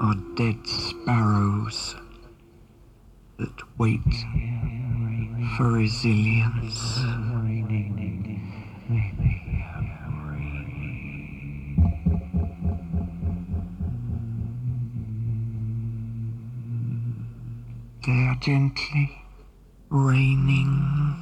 are dead sparrows that wait for resilience. They are gently raining